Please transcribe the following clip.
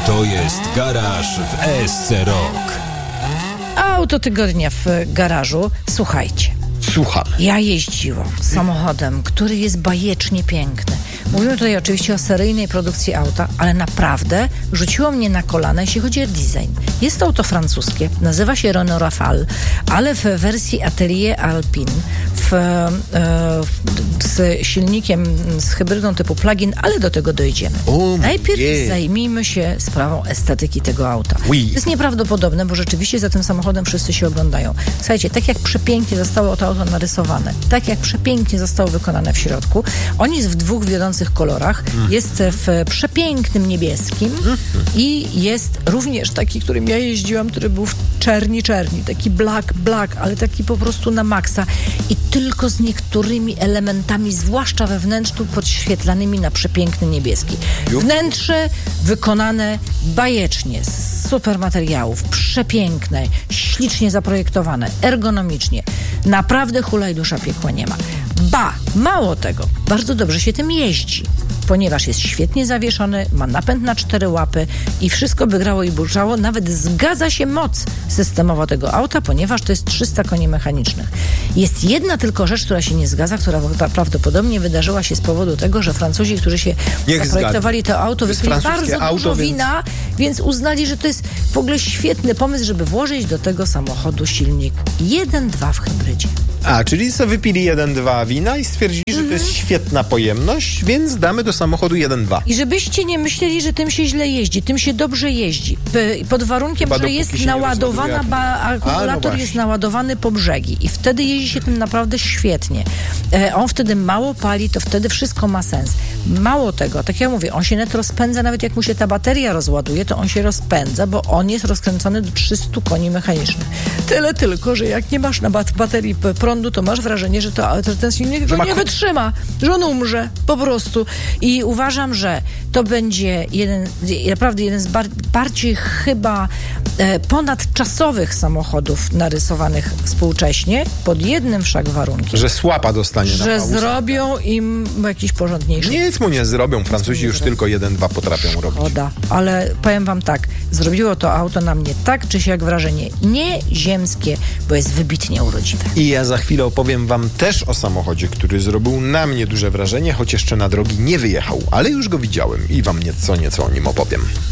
To jest Garaż w ESC Rock. Auto tygodnia w garażu. Słuchajcie. Słucham. Ja jeździłam samochodem, który jest bajecznie piękny. Mówimy tutaj oczywiście o seryjnej produkcji auta, ale naprawdę rzuciło mnie na kolana, jeśli chodzi o design. Jest to auto francuskie, nazywa się Renault Rafale, ale w wersji Atelier Alpine, z silnikiem, z hybrydą typu plug-in, ale do tego dojdziemy. Najpierw zajmijmy się sprawą estetyki tego auta. Oui. To jest nieprawdopodobne, bo rzeczywiście za tym samochodem wszyscy się oglądają. Słuchajcie, tak jak przepięknie zostało to auto narysowane, tak jak przepięknie zostało wykonane w środku, on jest w dwóch wiodących kolorach, jest w przepięknym niebieskim i jest również taki, którym ja jeździłam, który był w czerni, taki black, ale taki po prostu na maksa i tylko z niektórymi elementami, zwłaszcza wewnętrznu, podświetlanymi na przepiękny niebieski. Wnętrze wykonane bajecznie, z super materiałów, przepiękne, ślicznie zaprojektowane, ergonomicznie. Naprawdę hulaj dusza piekła nie ma. Mało tego, bardzo dobrze się tym jeździ, ponieważ jest świetnie zawieszony, ma napęd na 4 łapy i wszystko by grało i burczało. Nawet zgadza się moc systemowa tego auta, ponieważ to jest 300 koni mechanicznych. Jest jedna tylko rzecz, która się nie zgadza, która prawdopodobnie wydarzyła się z powodu tego, że Francuzi, którzy się zaprojektowali to auto, wypili bardzo dużo wina, więc uznali, że to jest w ogóle świetny pomysł, żeby włożyć do tego samochodu silnik 1.2 w hybrydzie. Czyli sobie wypili 1.2 wina i stwierdzili, że to jest świetna pojemność, więc damy do samochodu 1.2. I żebyście nie myśleli, że tym się źle jeździ. Tym się dobrze jeździ. Pod warunkiem, że jest naładowana, akumulator jest naładowany po brzegi. I wtedy jeździ się tym naprawdę świetnie. On wtedy mało pali, to wtedy wszystko ma sens. Mało tego, tak jak mówię, on się net rozpędza, nawet jak mu się ta bateria rozładuje, to on się rozpędza, bo on jest rozkręcony do 300 koni mechanicznych. Tyle tylko, że jak nie masz na baterii prądu, to masz wrażenie, że ten silnik go nie wytrzyma, że on umrze po prostu. I uważam, że to będzie naprawdę jeden z bardziej chyba ponadczasowych samochodów narysowanych współcześnie, pod jednym wszak warunkiem. Że słapa dostanie na Że zrobią im jakiś porządniejszy. Nic mu nie zrobią. Francuzi już tylko 1.2 potrafią robić. Szkoda, ale powiem wam tak, zrobiło to auto na mnie tak czy siak wrażenie nieziemskie, bo jest wybitnie urodziwe. I ja za chwilę opowiem wam też o samochodzie, który zrobił na mnie duże wrażenie, choć jeszcze na drogi nie wyjechał, ale już go widziałem i wam nieco o nim opowiem.